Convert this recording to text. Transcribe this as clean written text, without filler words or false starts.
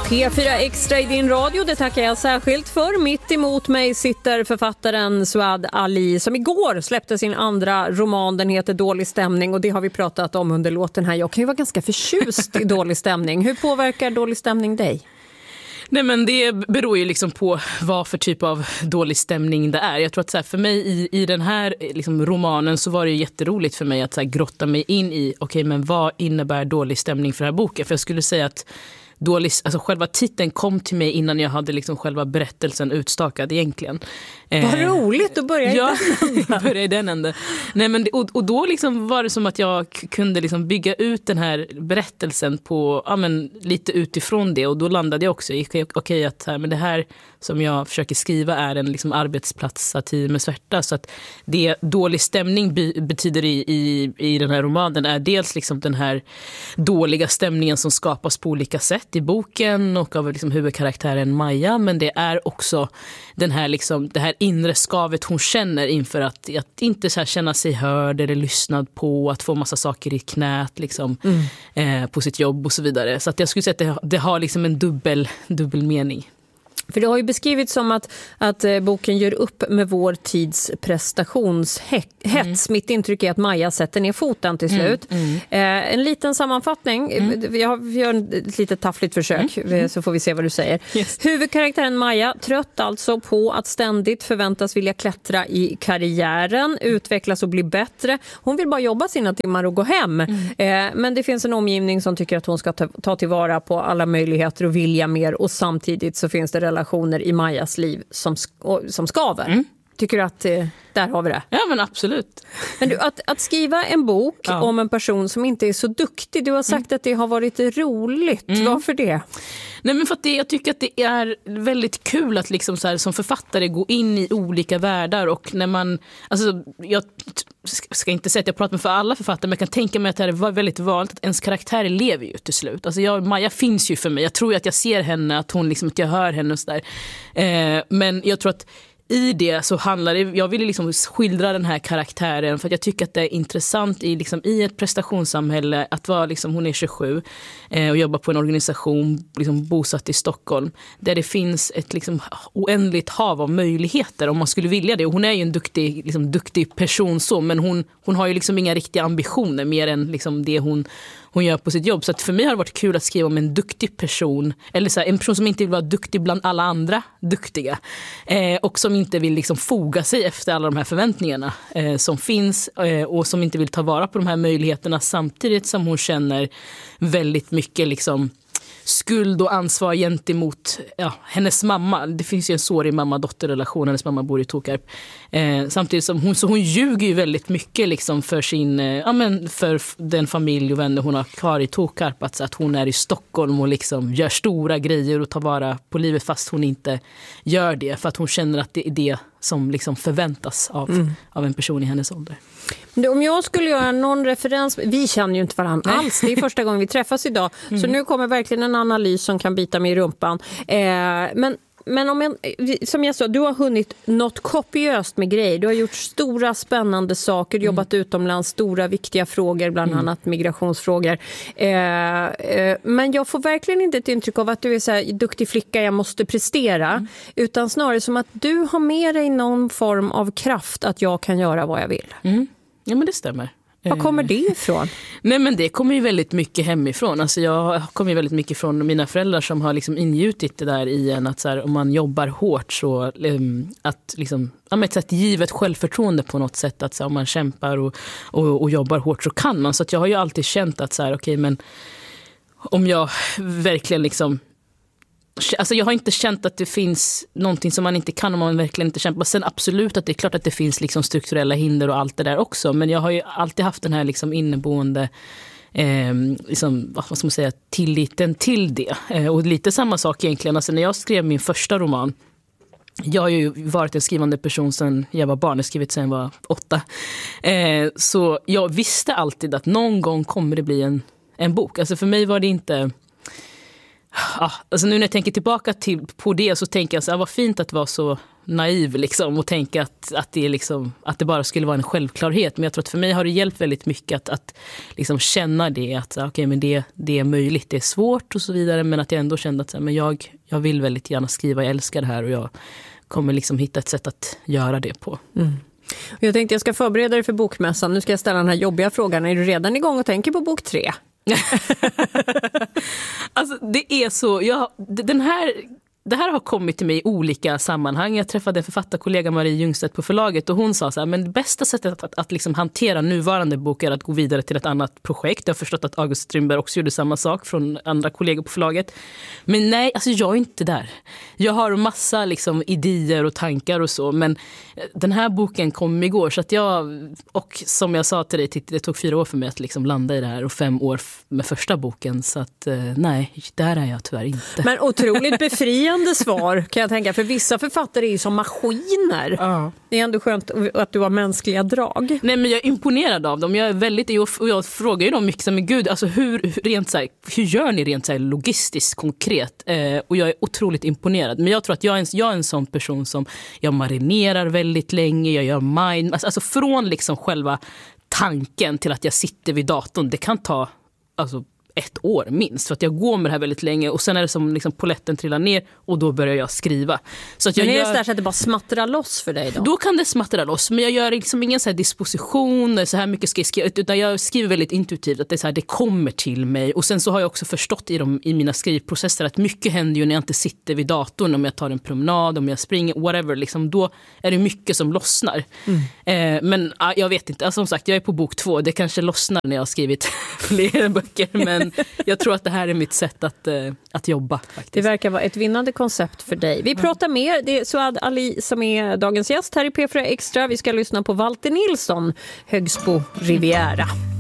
P4 Extra i din radio, det tackar jag särskilt för. Mitt emot mig sitter författaren Suad Ali som igår släppte sin andra roman. Den heter Dålig stämning och det har vi pratat om under låten här. Jag kan ju vara ganska förtjust i dålig stämning. Hur påverkar dålig stämning dig? Nej, men det beror ju liksom på vad för typ av dålig stämning det är. Jag tror att så här, för mig i den här liksom romanen så var det jätteroligt för mig att så här, grotta mig in i okej, men vad innebär dålig stämning för den här boken? För jag skulle säga att alltså själva titeln kom till mig innan jag hade liksom själva berättelsen utstakad egentligen. Vad roligt att börja i den änden. Nej, men och då liksom var det som att jag kunde liksom bygga ut den här berättelsen på lite utifrån det, och då landade jag också i okej, att men det här som jag försöker skriva är en liksom arbetsplatssatir med svärta, så att det dålig stämning betyder i den här romanen är dels liksom den här dåliga stämningen som skapas på olika sätt i boken och av liksom huvudkaraktären Maja, men det är också den här liksom, det här inre skavet hon känner inför att inte så här känna sig hörd eller lyssnad på, att få massa saker i knät liksom, på sitt jobb och så vidare. Så att jag skulle säga att det har liksom en dubbel mening. För det har ju beskrivits som att boken gör upp med vår tids prestationshets. Mitt intryck är att Maja sätter ner foten till slut. En liten sammanfattning. Jag gör ett litet taffligt försök så får vi se vad du säger. Yes. Huvudkaraktären Maja, trött alltså på att ständigt förväntas vilja klättra i karriären, utvecklas och bli bättre. Hon vill bara jobba sina timmar och gå hem. Men det finns en omgivning som tycker att hon ska ta tillvara på alla möjligheter och vilja mer, och samtidigt så finns det relationer i Majas liv som skaver. Tycker du att där har vi det? Ja, men absolut. Men du, att skriva en bok om en person som inte är så duktig, du har sagt att det har varit roligt. Varför det? Nej, men för att jag tycker att det är väldigt kul att liksom så här, som författare gå in i olika världar, och när man, alltså jag ska inte säga att jag pratar med för alla författare, men jag kan tänka mig att det var väldigt vanligt att ens karaktär lever ju till slut. Alltså Maja finns ju för mig. Jag tror ju att jag ser henne, att hon liksom, att jag hör henne och så där. Men jag tror att i det så handlar det, jag ville liksom skildra den här karaktären för att jag tycker att det är intressant i ett prestationssamhälle att vara liksom, hon är 27 och jobbar på en organisation liksom bosatt i Stockholm där det finns ett liksom oändligt hav av möjligheter om man skulle vilja det, och hon är ju en duktig person så, men hon har ju liksom inga riktiga ambitioner mer än liksom det hon gör på sitt jobb. Så att för mig har det varit kul att skriva om en duktig person, eller så här, en person som inte vill vara duktig bland alla andra duktiga, och som inte vill liksom foga sig efter alla de här förväntningarna som finns, och som inte vill ta vara på de här möjligheterna, samtidigt som hon känner väldigt mycket liksom skuld och ansvar gentemot hennes mamma. Det finns ju en sårig mamma-dotter-relation. Hennes mamma bor i Tokarp. Samtidigt som hon ljuger ju väldigt mycket liksom för sin för den familj och vänner hon har kvar i Tokarp, att hon är i Stockholm och liksom gör stora grejer och tar vara på livet, fast hon inte gör det för att hon känner att det är det som liksom förväntas av en person i hennes ålder. Om jag skulle göra någon referens, vi känner ju inte varandra alls, det är första gången vi träffas idag, så nu kommer verkligen en analys som kan bita mig i rumpan. Men som jag sa, du har hunnit något kopiöst med grejer. Du har gjort stora spännande saker, jobbat utomlands, stora viktiga frågor, bland annat migrationsfrågor. Men jag får verkligen inte ett intryck av att du är så här duktig flicka, jag måste prestera. Utan snarare som att du har med dig någon form av kraft att jag kan göra vad jag vill. Ja, men det stämmer. Var kommer det ifrån? Nej, men det kommer ju väldigt mycket hemifrån. Alltså jag kommer ju väldigt mycket från mina föräldrar som har liksom ingjutit det där i en, att så här, om man jobbar hårt så att liksom, ett givet självförtroende på något sätt, att så här, om man kämpar och jobbar hårt så kan man. Så att jag har ju alltid känt att så här, okej, men om jag verkligen liksom, alltså jag har inte känt att det finns någonting som man inte kan om man verkligen inte kämpar. Sen absolut att det är klart att det finns liksom strukturella hinder och allt det där också. Men jag har ju alltid haft den här liksom inneboende liksom, vad ska man säga, tilliten till det. Och lite samma sak egentligen. Alltså när jag skrev min första roman, jag har ju varit en skrivande person sedan jag var barn, jag har skrivit sedan jag var 8. Så jag visste alltid att någon gång kommer det bli en bok. Alltså för mig var det inte... alltså nu när jag tänker tillbaka på det så tänker jag så här, vad fint att vara så naiv liksom, och tänka att det är liksom, att det bara skulle vara en självklarhet. Men jag tror att för mig har det hjälpt väldigt mycket att liksom känna det, att okej, men det är möjligt, det är svårt och så vidare, men att jag ändå kände att så här, men jag vill väldigt gärna skriva, jag älskar det här och jag kommer liksom hitta ett sätt att göra det på. Jag tänkte jag ska förbereda dig för bokmässan. Nu ska jag ställa den här jobbiga frågan. Är du redan igång och tänker på bok 3? Alltså det är så, det här har kommit till mig i olika sammanhang. Jag träffade en författarkollega, Marie Ljungstedt, på förlaget, och hon sa så här, men det bästa sättet att liksom hantera nuvarande bok är att gå vidare till ett annat projekt. Jag har förstått att August Strindberg också gjorde samma sak från andra kollegor på förlaget. Men nej, alltså jag är inte där. Jag har massa liksom idéer och tankar och så, men den här boken kom igår, så att och som jag sa till dig, det tog 4 år för mig att liksom landa i det här och 5 år med första boken, så att nej, där är jag tyvärr inte. Men otroligt befriande svar kan jag tänka, för vissa författare är ju som maskiner. Det är ändå skönt att du har mänskliga drag. Nej, men jag är imponerad av dem. Jag är väldigt, och jag frågar ju dem mycket, men gud, alltså hur gör ni rent så här logistiskt konkret? Och jag är otroligt imponerad. Men jag tror att jag är en sån person som jag marinerar väldigt länge, jag gör mind, alltså från liksom själva tanken till att jag sitter vid datorn, det kan ta alltså 1 år minst, för att jag går med det här väldigt länge, och sen är det som liksom poletten trillar ner och då börjar jag skriva. Så att men är det så att det bara smattrar loss för dig då? Då kan det smattra loss, men jag gör liksom ingen så här disposition, så här mycket ska jag skriva, utan jag skriver väldigt intuitivt, att det är så här, det kommer till mig. Och sen så har jag också förstått i mina skrivprocesser att mycket händer ju när jag inte sitter vid datorn, om jag tar en promenad, om jag springer, whatever, liksom, då är det mycket som lossnar. Men jag vet inte, alltså, som sagt, jag är på bok 2, det kanske lossnar när jag har skrivit fler böcker, men jag tror att det här är mitt sätt att jobba faktiskt. Det verkar vara ett vinnande koncept för dig. Vi pratar mer, det är Suad Ali som är dagens gäst här i P4 Extra. Vi ska lyssna på Walter Nilsson, Högsbo Riviera.